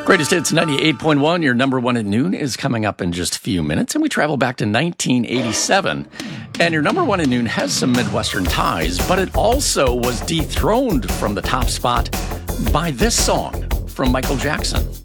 Greatest Hits 98.1, your number one at noon, is coming up in just a few minutes, and we travel back to 1987. And your number one at noon has some Midwestern ties, but it also was dethroned from the top spot by this song from Michael Jackson.